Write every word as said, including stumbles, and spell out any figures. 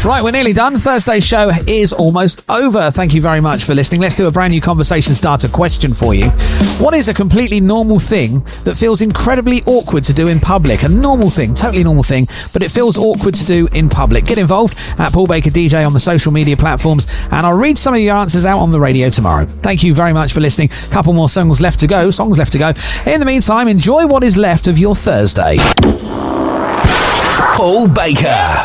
Right, we're nearly done. Thursday's show is almost over. Thank you very much for listening. Let's do a brand new conversation starter question for you. What is a completely normal thing that feels incredibly awkward to do in public? A normal thing, totally normal thing, but it feels awkward to do in public. Get involved at Paul Baker D J on the social media platforms, and I'll read some of your answers out on the radio tomorrow. Thank you very much for listening. Couple more songs left to go. Songs left to go. In the meantime, enjoy what is left of your Thursday. Paul Baker.